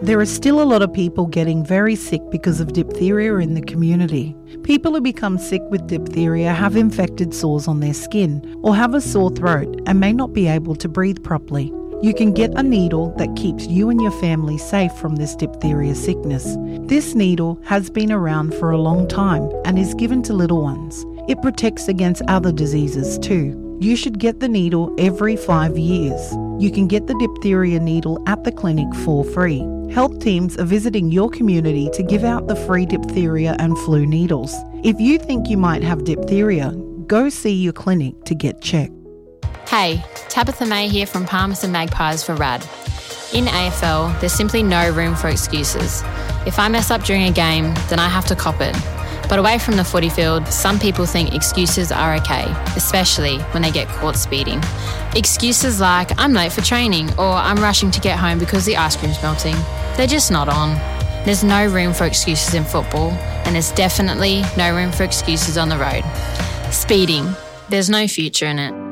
There are still a lot of people getting very sick because of diphtheria in the community. People who become sick with diphtheria have infected sores on their skin or have a sore throat and may not be able to breathe properly. You can get a needle that keeps you and your family safe from this diphtheria sickness. This needle has been around for a long time and is given to little ones. It protects against other diseases too. You should get the needle every 5 years. You can get the diphtheria needle at the clinic for free. Health teams are visiting your community to give out the free diphtheria and flu needles. If you think you might have diphtheria, go see your clinic to get checked. Hey, Tabitha May here from Palmerston Magpies for RAD. In AFL, there's simply no room for excuses. If I mess up during a game, then I have to cop it. But away from the footy field, some people think excuses are okay, especially when they get caught speeding. Excuses like, I'm late for training, or I'm rushing to get home because the ice cream's melting. They're just not on. There's no room for excuses in football, and there's definitely no room for excuses on the road. Speeding, there's no future in it.